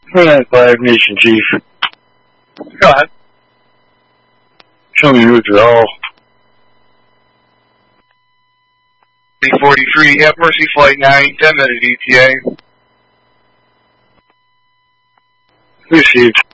5 Nation Chief. Go ahead. Show me route to all. B-43, have Mercy Flight 9, 10 minute ETA. Received.